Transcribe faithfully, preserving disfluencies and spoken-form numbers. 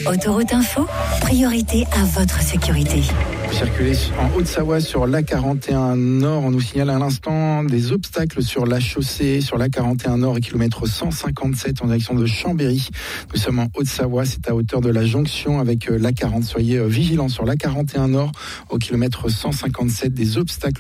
Autoroute Info, priorité à votre sécurité. Vous circulez en Haute-Savoie sur l'A quarante et un Nord. On nous signale à l'instant des obstacles sur la chaussée, sur l'A quarante et un Nord et kilomètre cent cinquante-sept en direction de Chambéry. Nous sommes en Haute-Savoie, c'est à hauteur de la jonction avec l'A quarante. Soyez vigilants sur l'A quarante et un Nord au kilomètre cent cinquante-sept, des obstacles